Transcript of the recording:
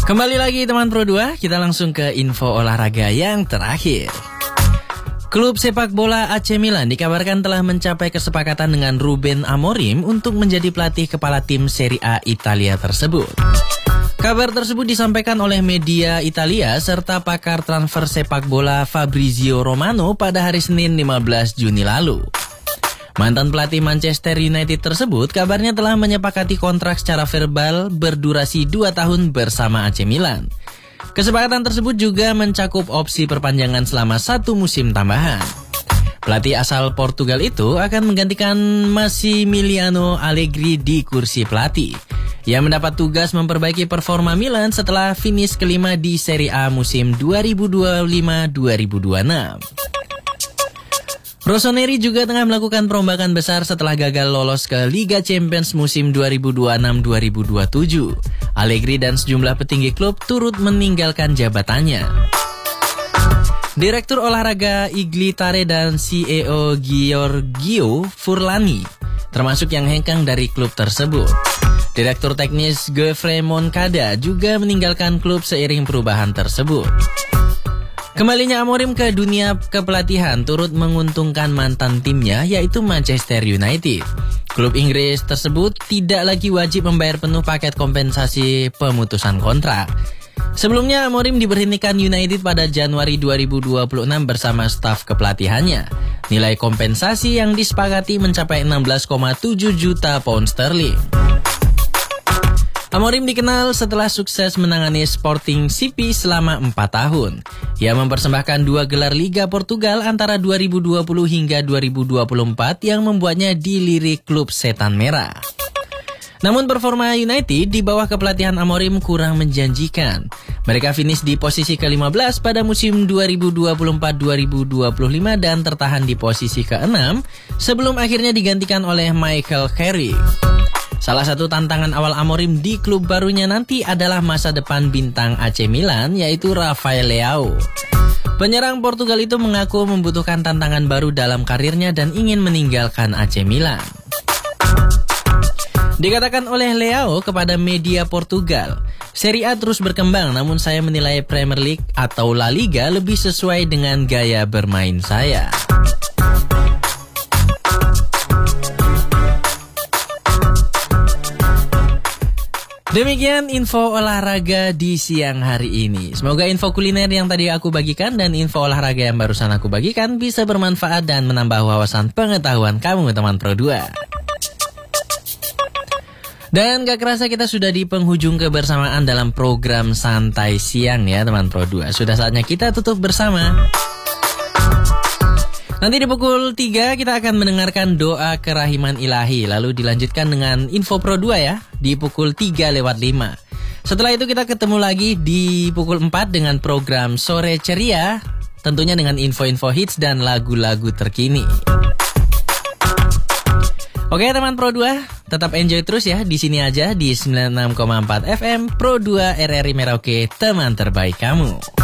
Kembali lagi teman Pro 2, kita langsung ke info olahraga yang terakhir. Klub sepak bola AC Milan dikabarkan telah mencapai kesepakatan dengan Ruben Amorim untuk menjadi pelatih kepala tim Serie A Italia tersebut. Kabar tersebut disampaikan oleh media Italia serta pakar transfer sepak bola Fabrizio Romano pada hari Senin 15 Juni lalu. Mantan pelatih Manchester United tersebut kabarnya telah menyepakati kontrak secara verbal berdurasi 2 tahun bersama AC Milan. Kesepakatan tersebut juga mencakup opsi perpanjangan selama 1 musim tambahan. Pelatih asal Portugal itu akan menggantikan Massimiliano Allegri di kursi pelatih. Ia mendapat tugas memperbaiki performa Milan setelah finish kelima di Serie A musim 2025-2026. Rossoneri juga tengah melakukan perombakan besar setelah gagal lolos ke Liga Champions musim 2026-2027. Allegri dan sejumlah petinggi klub turut meninggalkan jabatannya. Direktur olahraga Iglitare dan CEO Giorgio Furlani termasuk yang hengkang dari klub tersebut. Direktur teknis Geoffrey Moncada juga meninggalkan klub seiring perubahan tersebut. Kembalinya Amorim ke dunia kepelatihan turut menguntungkan mantan timnya yaitu Manchester United. Klub Inggris tersebut tidak lagi wajib membayar penuh paket kompensasi pemutusan kontrak. Sebelumnya Amorim diberhentikan United pada Januari 2026 bersama staf kepelatihannya. Nilai kompensasi yang disepakati mencapai 16,7 juta pound sterling. Amorim dikenal setelah sukses menangani Sporting CP selama 4 tahun. Ia mempersembahkan 2 gelar Liga Portugal antara 2020 hingga 2024 yang membuatnya dilirik klub Setan Merah. Namun performa United di bawah kepelatihan Amorim kurang menjanjikan. Mereka finish di posisi ke-15 pada musim 2024-2025 dan tertahan di posisi ke-6 sebelum akhirnya digantikan oleh Michael Carrick. Salah satu tantangan awal Amorim di klub barunya nanti adalah masa depan bintang AC Milan yaitu Rafael Leao. Penyerang Portugal itu mengaku membutuhkan tantangan baru dalam karirnya dan ingin meninggalkan AC Milan. Dikatakan oleh Leao kepada media Portugal, Serie A terus berkembang namun saya menilai Premier League atau La Liga lebih sesuai dengan gaya bermain saya. Demikian info olahraga di siang hari ini. Semoga info kuliner yang tadi aku bagikan dan info olahraga yang barusan aku bagikan bisa bermanfaat dan menambah wawasan pengetahuan kamu teman Pro 2. Dan gak kerasa kita sudah di penghujung kebersamaan dalam program Santai Siang ya teman Pro 2. Sudah saatnya kita tutup bersama. Nanti di pukul 3 kita akan mendengarkan doa kerahiman ilahi. Lalu dilanjutkan dengan info Pro 2 ya, di pukul 3:05. Setelah itu kita ketemu lagi di pukul 4 dengan program Sore Ceria. Tentunya dengan info-info hits dan lagu-lagu terkini. Oke teman Pro 2, tetap enjoy terus ya di sini aja di 96,4 FM Pro 2 RRI Merauke, teman terbaik kamu.